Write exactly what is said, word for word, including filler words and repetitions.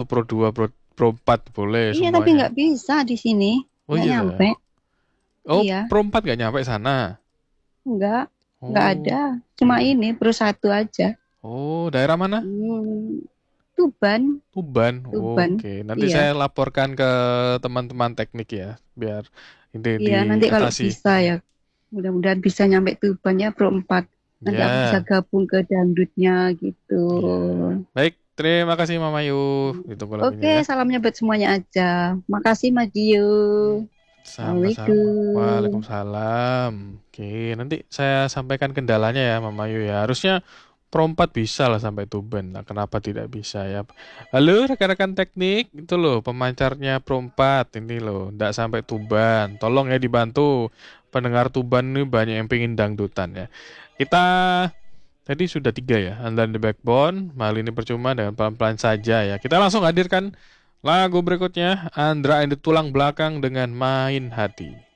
Pro dua, Pro, Pro empat boleh Iya, tapi semuanya. nggak bisa di sini. Oh Nggak iya dah. nyampe. Oh, Iya, Pro empat gak nyampe sana. nggak. Nggak ada. Oh, Cuma oke. ini, Pro satu aja. Oh, daerah mana? Hmm, Tuban. Tuban. Tuban. Oke, nanti saya Iya. laporkan ke teman-teman teknik ya, biar ini Iya, nanti kalau diatasi. bisa ya. Mudah-mudahan bisa nyampe Tuban ya Pro empat. Nanti aku bisa Ya, gabung ke dangdutnya gitu. ya. Baik, terima kasih Mama Yu. Ditunggu lagunya Oke, ya. salamnya buat semuanya aja. Makasih Mas Dio. Sama-sama. Assalamualaikum. Waalaikumsalam. Oke, nanti saya sampaikan kendalanya ya Mama Yu ya. Harusnya Pro empat bisa lah sampai Tuban. Nah, kenapa tidak bisa ya? Halo rekan-rekan teknik, itu loh pemancarnya Pro empat ini loh, tidak sampai Tuban. Tolong ya dibantu. Pendengar Tuban ini banyak yang pengen dangdutan ya. Kita tadi sudah tiga ya, Andan the Backbone, Mal ini percuma dengan pelan-pelan saja ya. Kita langsung hadirkan lagu berikutnya, Andra and the Tulang Belakang dengan Main Hati.